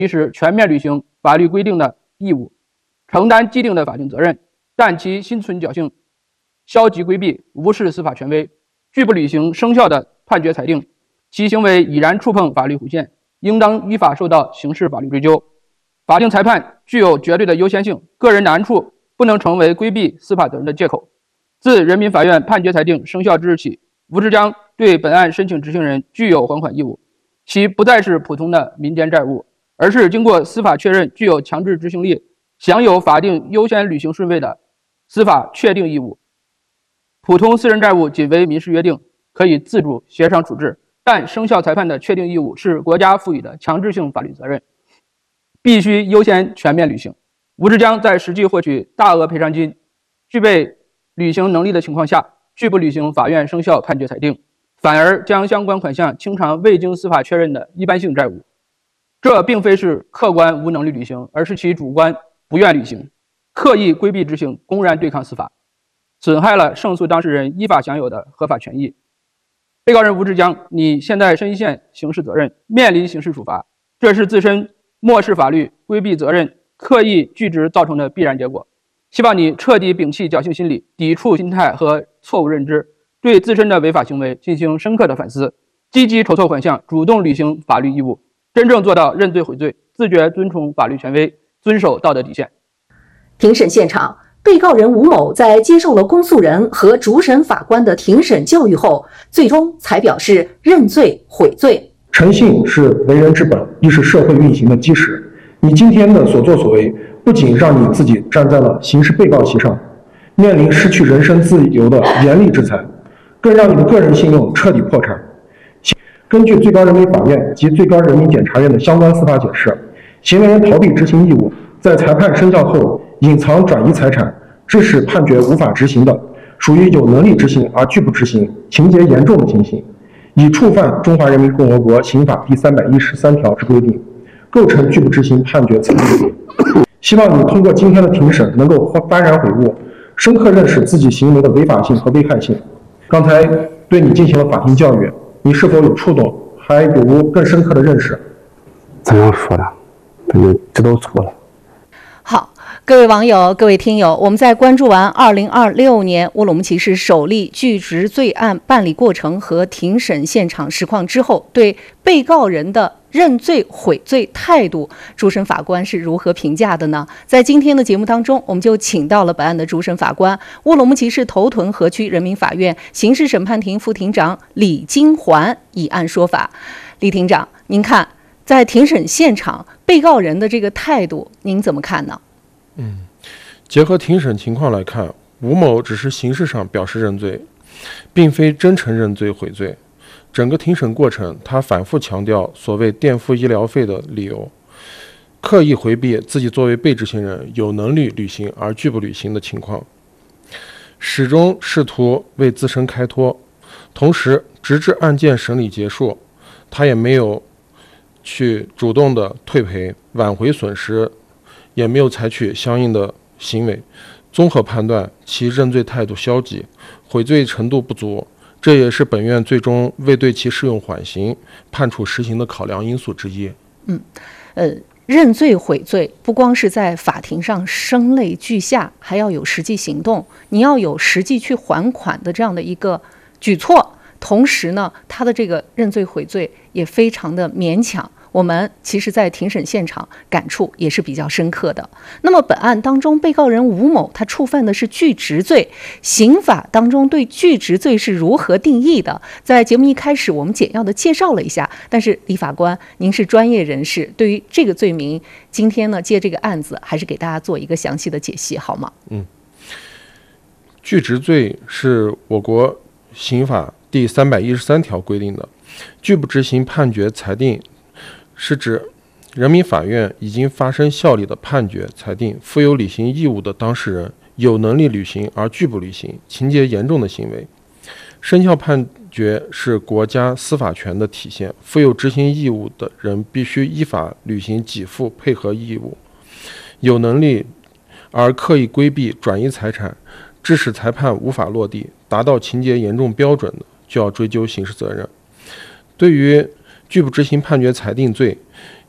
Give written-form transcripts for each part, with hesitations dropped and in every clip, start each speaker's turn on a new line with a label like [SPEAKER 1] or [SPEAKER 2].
[SPEAKER 1] 其是全面履行法律规定的义务，承担既定的法定责任，但其心存侥幸，消极规避，无视司法权威，拒不履行生效的判决裁定，其行为已然触碰法律红线，应当依法受到刑事法律追究。法定裁判具有绝对的优先性，个人难处不能成为规避司法责任的借口。自人民法院判决裁定生效之日起，吴志江对本案申请执行人具有还款义务，其不再是普通的民间债务，而是经过司法确认具有强制执行力、享有法定优先履行顺位的司法确定义务。普通私人债务仅为民事约定，可以自主协商处置，但生效裁判的确定义务是国家赋予的强制性法律责任，必须优先全面履行。吴志江在实际获取大额赔偿金、具备履行能力的情况下，拒不履行法院生效判决裁定，反而将相关款项清偿未经司法确认的一般性债务。这并非是客观无能力履行，而是其主观不愿履行，刻意规避执行，公然对抗司法，损害了胜诉当事人依法享有的合法权益。被告人吴志江，你现在深陷刑事责任，面临刑事处罚，这是自身漠视法律、规避责任、刻意拒执造成的必然结果。希望你彻底摒弃侥幸心理、抵触心态和错误认知，对自身的违法行为进行深刻的反思，积极筹措款项，主动履行法律义务，真正做到认罪悔罪，自觉遵从法律权威，遵守道德底线。
[SPEAKER 2] 庭审现场，被告人吴某在接受了公诉人和主审法官的庭审教育后，最终才表示认罪悔罪。
[SPEAKER 3] 诚信是为人之本，亦是社会运行的基石。你今天的所作所为，不仅让你自己站在了刑事被告席上，面临失去人身自由的严厉制裁，更让你的个人信用彻底破产。根据最高人民法院及最高人民检察院的相关司法解释，行为人逃避执行义务，在裁判生效后隐藏转移财产，致使判决无法执行的，属于有能力执行而拒不执行，情节严重的情形，已触犯《中华人民共和国刑法》第313条之规定，构成拒不执行判决裁定。希望你通过今天的庭审能够幡然悔悟，深刻认识自己行为的违法性和危害性。刚才对你进行了法庭教育，你是否有触动，还有无更深刻的认识？
[SPEAKER 4] 怎样说的？这都错了。
[SPEAKER 2] 好，各位网友、各位听友，我们在关注完2026年乌鲁木齐市首例拒执罪案办理过程和庭审现场实况之后，对被告人的认罪悔罪态度，主审法官是如何评价的呢？在今天的节目当中，我们就请到了本案的主审法官乌鲁木齐市头屯河区人民法院刑事审判庭副庭长李金环以案说法。李庭长，您看在庭审现场被告人的这个态度您怎么看呢？
[SPEAKER 5] 结合庭审情况来看，吴某只是形式上表示认罪，并非真诚认罪悔罪。整个庭审过程，他反复强调所谓垫付医疗费的理由，刻意回避自己作为被执行人有能力履行而拒不履行的情况，始终试图为自身开脱。同时，直至案件审理结束，他也没有去主动的退赔挽回损失，也没有采取相应的行为。综合判断，其认罪态度消极，悔罪程度不足，这也是本院最终未对其适用缓刑判处实刑的考量因素之一。
[SPEAKER 2] 认罪悔罪不光是在法庭上声泪俱下，还要有实际行动，你要有实际去还款的这样的一个举措。同时呢，他的这个认罪悔罪也非常的勉强，我们其实在庭审现场感触也是比较深刻的。那么本案当中，被告人吴某他触犯的是拒执罪，刑法当中对拒执罪是如何定义的？在节目一开始我们简要的介绍了一下，但是李法官您是专业人士，对于这个罪名，今天呢借这个案子还是给大家做一个详细的解析好吗？
[SPEAKER 5] 拒执罪是我国刑法第313条规定的，拒不执行判决裁定是指人民法院已经发生效力的判决裁定，负有履行义务的当事人有能力履行而拒不履行，情节严重的行为。生效判决是国家司法权的体现，负有执行义务的人必须依法履行给付配合义务，有能力而刻意规避转移财产，致使裁判无法落地，达到情节严重标准的，就要追究刑事责任。对于拒不执行判决裁定罪，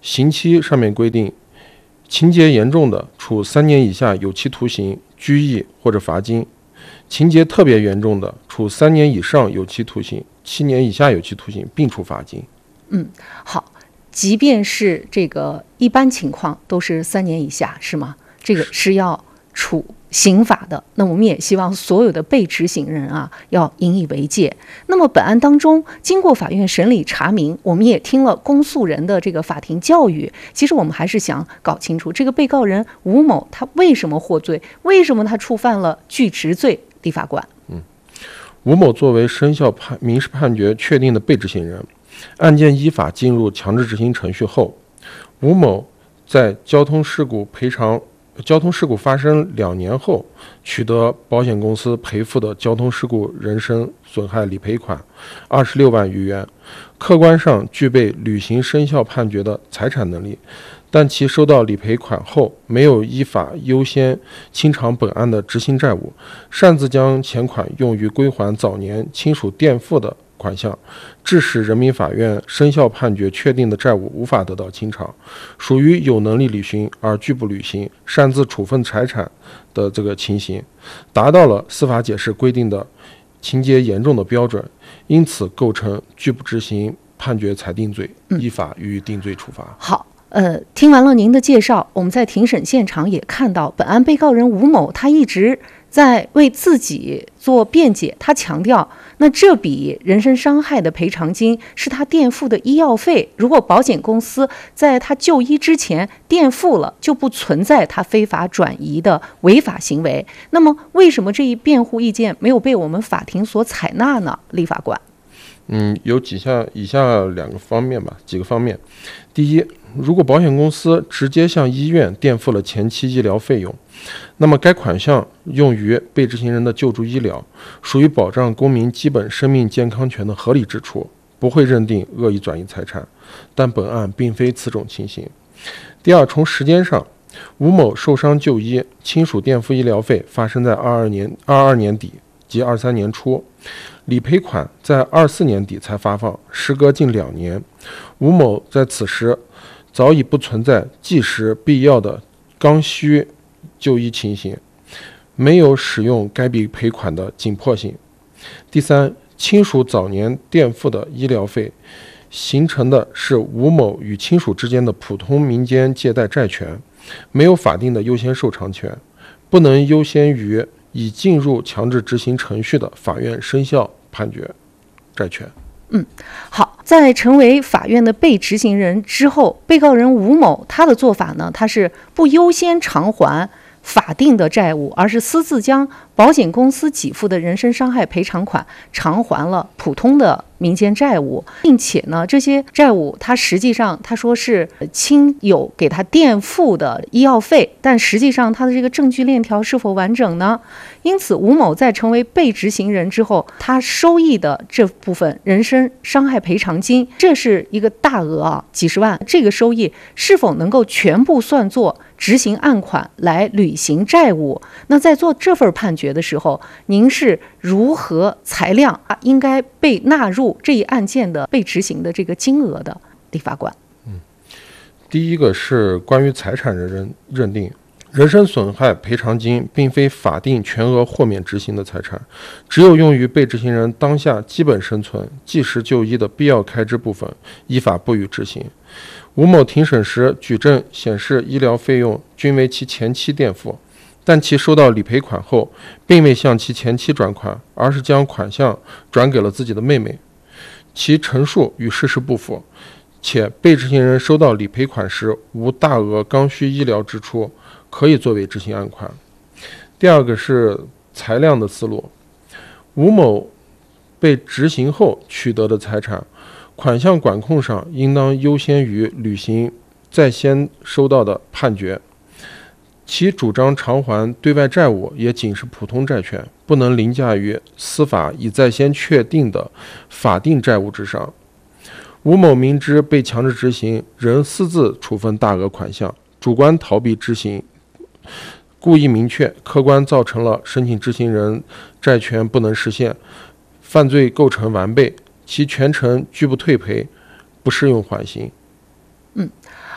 [SPEAKER 5] 刑期上面规定，情节严重的，处3年以下有期徒刑、拘役或者罚金；情节特别严重的，处3年以上有期徒刑、7年以下有期徒刑，并处罚金。
[SPEAKER 2] 好，即便是这个一般情况都是3年以下，是吗？这个是要处刑法的。那我们也希望所有的被执行人要引以为戒。那么本案当中，经过法院审理查明，我们也听了公诉人的这个法庭教育，其实我们还是想搞清楚这个被告人吴某他为什么获罪，为什么他触犯了拒执罪？立法官，
[SPEAKER 5] 吴某作为生效民事判决确定的被执行人，案件依法进入强制执行程序后，吴某在交通事故发生2年后，取得保险公司赔付的交通事故人身损害理赔款26万余元，客观上具备履行生效判决的财产能力，但其收到理赔款后，没有依法优先清偿本案的执行债务，擅自将钱款用于归还早年亲属垫付的款项，致使人民法院生效判决确定的债务无法得到清偿，属于有能力履行而拒不履行、擅自处分财产的这个情形，达到了司法解释规定的情节严重的标准，因此构成拒不执行判决裁定罪，依法予以定罪处罚。
[SPEAKER 2] 好。听完了您的介绍，我们在庭审现场也看到，本案被告人吴某他一直在为自己做辩解，他强调，那这笔人身伤害的赔偿金是他垫付的医药费，如果保险公司在他就医之前垫付了，就不存在他非法转移的违法行为。那么，为什么这一辩护意见没有被我们法庭所采纳呢？立法官，
[SPEAKER 5] 有以下几个方面。第一，如果保险公司直接向医院垫付了前期医疗费用，那么该款项用于被执行人的救助医疗，属于保障公民基本生命健康权的合理支出，不会认定恶意转移财产。但本案并非此种情形。第二，从时间上，吴某受伤就医，亲属垫付医疗费发生在22年底及23年初，理赔款在24年底才发放，时隔近2年，吴某在此时早已不存在即时必要的刚需就医情形，没有使用该笔赔款的紧迫性。第三，亲属早年垫付的医疗费形成的是吴某与亲属之间的普通民间借贷债权，没有法定的优先受偿权，不能优先于已进入强制执行程序的法院生效判决债权。
[SPEAKER 2] 好，在成为法院的被执行人之后，被告人吴某他的做法呢，他是不优先偿还法定的债务，而是私自将保险公司给付的人身伤害赔偿款偿还了普通的民间债务，并且呢，这些债务他实际上他说是亲友给他垫付的医药费，但实际上他的这个证据链条是否完整呢？因此，吴某在成为被执行人之后，他收益的这部分人身伤害赔偿金，这是一个大额几十万，这个收益是否能够全部算作执行案款来履行债务？那在做这份判决的时候，您是如何裁量应该被纳入这一案件的被执行的这个金额的？立法官，
[SPEAKER 5] 第一个是关于财产认定，人身损害赔偿金并非法定全额豁免执行的财产，只有用于被执行人当下基本生存、即时就医的必要开支部分，依法不予执行。吴某庭审时举证显示，医疗费用均为其前妻垫付，但其收到理赔款后，并未向其前妻转款，而是将款项转给了自己的妹妹，其陈述与事实不符，且被执行人收到理赔款时无大额刚需医疗支出，可以作为执行案款。第二个是裁量的思路，吴某被执行后取得的财产，款项管控上应当优先于履行在先收到的判决，其主张偿还对外债务也仅是普通债权，不能凌驾于司法已在先确定的法定债务之上。吴某明知被强制执行，仍私自处分大额款项，主观逃避执行，故意明确、客观造成了申请执行人债权不能实现，犯罪构成完备，其全程拒不退赔，不适用缓刑。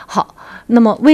[SPEAKER 2] 好，那么为